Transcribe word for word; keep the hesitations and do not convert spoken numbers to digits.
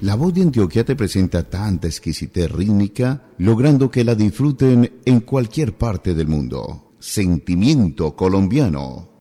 La Voz de Antioquia te presenta tanta exquisitez rítmica, logrando que la disfruten en cualquier parte del mundo. Sentimiento colombiano.